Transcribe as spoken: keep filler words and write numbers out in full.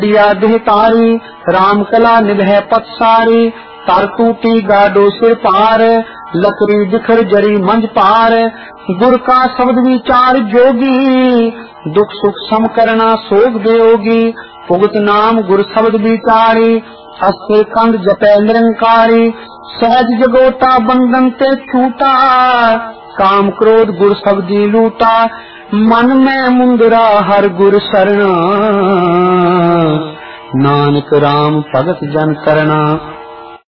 दिया देह तारी राम कला निभै पथ सारी तार टूटी गाडो सिर पार लकड़ी बिखर जरी मंज पार गुर का शब्द विचार जोगी दुख सुख सम करना सोग वियोगी भुगत नाम गुर शब्द विचारी अस्थिर कंद जपै निरंकारी सहज जगोटा बंधन ते छूटा काम क्रोध गुर शब्दी लूटा मन में मुंदरा हर गुर शरण नानक राम भगत जन करना।